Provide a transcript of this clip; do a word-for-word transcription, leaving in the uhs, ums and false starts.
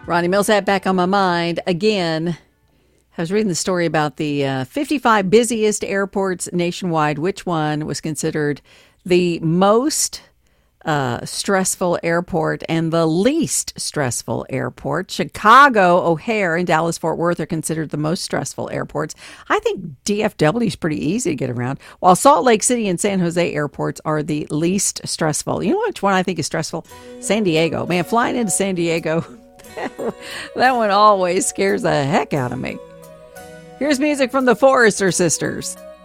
Ronnie Millsap back on my mind again. I was reading the story about the uh, fifty-five busiest airports nationwide. Which one was considered the most uh, stressful airport and the least stressful airport? Chicago, O'Hare, and Dallas-Fort Worth are considered the most stressful airports. I think D F W is pretty easy to get around, while Salt Lake City and San Jose airports are the least stressful. You know which one I think is stressful? San Diego. Man, flying into San Diego, that one always scares the heck out of me. Here's music from the Forrester Sisters.